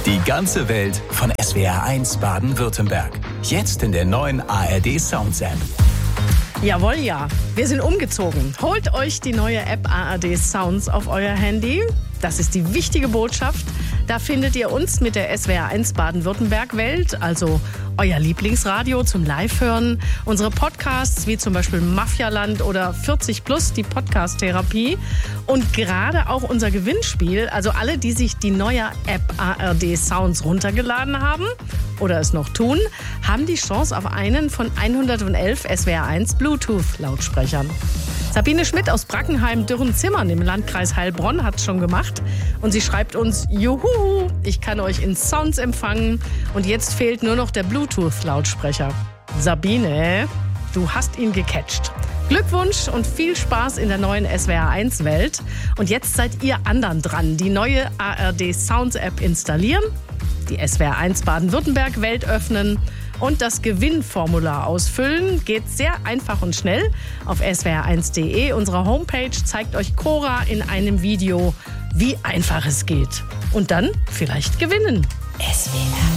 Die ganze Welt von SWR1 Baden-Württemberg. Jetzt in der neuen ARD Sounds App. Jawohl, ja. Wir sind umgezogen. Holt euch die neue App ARD Sounds auf euer Handy. Das ist die wichtige Botschaft. Da findet ihr uns mit der SWR1 Baden-Württemberg-Welt, also euer Lieblingsradio zum Live-Hören, unsere Podcasts wie zum Beispiel Mafialand oder 40 Plus, die Podcast-Therapie und gerade auch unser Gewinnspiel, also alle, die sich die neue App ARD Sounds runtergeladen haben oder es noch tun, haben die Chance auf einen von 111 SWR1 Bluetooth-Lautsprechern. Sabine Schmidt aus Brackenheim-Dürrenzimmern im Landkreis Heilbronn hat es schon gemacht. Und sie schreibt uns, juhu, ich kann euch in Sounds empfangen und jetzt fehlt nur noch der Bluetooth-Lautsprecher. Sabine, du hast ihn gecatcht. Glückwunsch und viel Spaß in der neuen SWR1-Welt. Und jetzt seid ihr anderen dran. Die neue ARD Sounds App installieren, die SWR1 Baden-Württemberg-Welt öffnen und das Gewinnformular ausfüllen. Geht sehr einfach und schnell. Auf swr1.de, unsere Homepage, zeigt euch Cora in einem Video, wie einfach es geht. Und dann vielleicht gewinnen. SWR